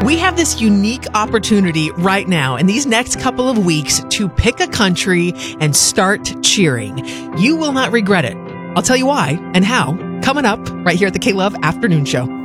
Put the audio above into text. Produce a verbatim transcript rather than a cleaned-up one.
We have this unique opportunity right now in these next couple of weeks to pick a country and start cheering. You will not regret it. I'll tell you why and how coming up right here at the K-Love Afternoon Show.